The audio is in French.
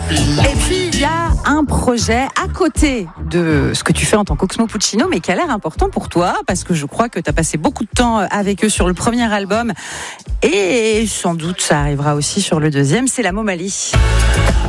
Et puis il y a un projet à côté de ce que tu fais en tant qu'Oxmo Puccino, mais qui a l'air important pour toi, parce que je crois que tu as passé beaucoup de temps avec eux sur le premier album, et sans doute ça arrivera aussi sur le deuxième, c'est la Momalie.